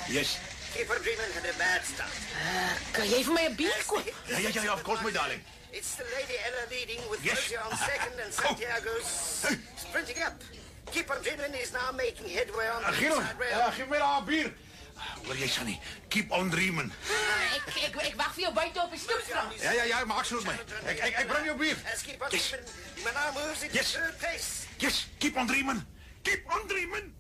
Yes. Keeper Freeman had a bad start. Kan jy vir my 'n bier koop? Ja, of course, my darling. It's the Lady Ella leading with Yes. Persia on second and Santiago's sprinting up. Keeper Freeman is now making headway on the Gino, inside rail. geef my daar 'n bier. Hoor jy, Sunny? Keep on dreaming. Ek wag vir jou buite op die stoep, Frans. Ja, maak so met my. Ek bring jou bier. As Keeper Yes. Freeman now moves into Yes. third place. Yes, keep on dreaming. Keep on dreaming.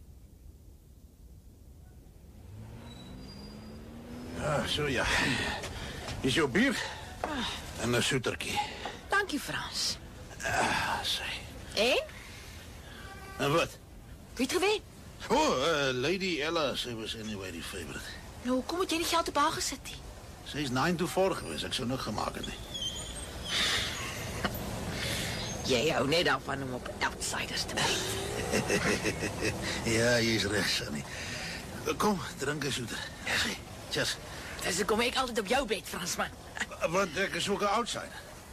So ja. Is jou bier? En 'n soetertjie. Dankie, Frans. Sê. En? En wat? Wie het gewen? Lady Ella, sy was anyway die favorite. Nou, hoekom het jy nie geld op haar gesit nie? Sy's 9-4 geweest, ek sou nog gemaak het nie. Jy hou net daarvan om op outsiders te byt. Ja, jy's reg, Sunny. Kom, drink 'n soeter. Ja, sê. Cheers. Dis hoekom ek altyd op jou bed, Fransman. Want ek is ook 'n outsider.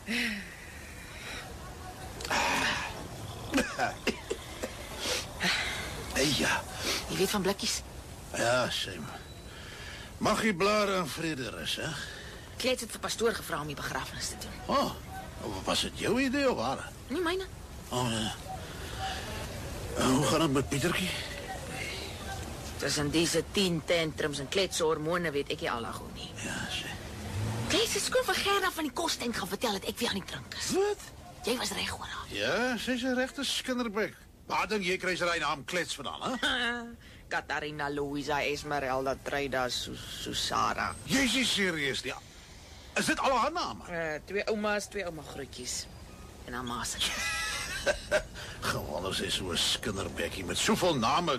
Ja. Jy weet van blikkies. Ja, sê maar. Mag jy blare in vrede rus, hè? Klets het vir pastoor gevra om die begrafenis te doen. Was dit jou idee of haar? Nie myne. Ja. Hoe gaan het met Pietertjie? Tussen deze 10 tantrums en kletse hormone weet ek nie al goed nie. Ja, sê. Klets het skoon van Gerda van die kostent gaan vertel dat ek weer aan die drink is. Wat? Jy was reg oor haar. Ja, sy's 'n regte skinderbek. Waar dink jy kry sy daai naam Klets vandaan, hè? Katarina, Louisa, Esmeralda, Treida, Susara. Jy's nie serieus nie. Is dit al haar name? 2 oumas, 2 ouma grootjies. En haar ma se. Gewoon as sy so 'n skinderbekkie met soveel name.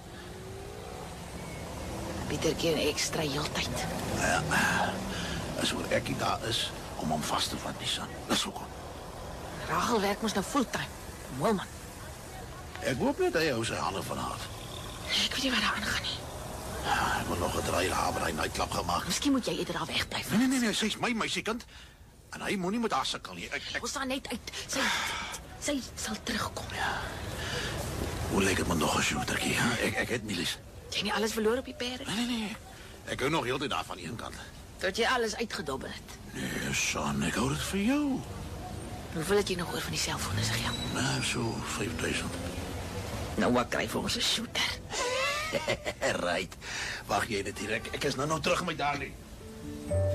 Pietertjie en ek stry heeltyd. Ja, as hoor ek nie daar is om hom vas te vat nie, son. Dis hoekom. Rachel werk mos nou fulltime. Moelman. Ek hoop net hy hou sy hande van haar. Ek weet nie wat daar aangaan nie. Ja, ek wil nog 'n draai daar by die nightclub gemaak. Miskien moet jy eerder daar wegbly. Nee, sy's my meisiekind. En hy moenie met haar sukkel nie. Ons staan net uit. Sy sal terugkom. Ja. Hoe lyk dit met nog 'n shootertjie, hè? Ek het Milies. Jy nie alles verloor op die perde? Nee. Ek hou nog heeltyd daar van die een kant. Tot jy alles uitgedobbel het. Nee, son, ek hou dit vir jou. Hoeveel het jy nog oor van die selfoon se geld? Nou, so 5000. Nou, wat kry vir ons 'n shooter? Right. Wag jy dit hier. Ek is nou terug met daar nie.